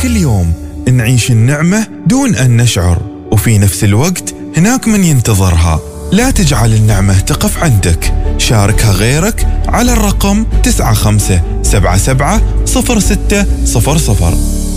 كل يوم نعيش النعمة دون أن نشعر، وفي نفس الوقت هناك من ينتظرها. لا تجعل النعمة تقف عندك، شاركها غيرك على الرقم 95770600.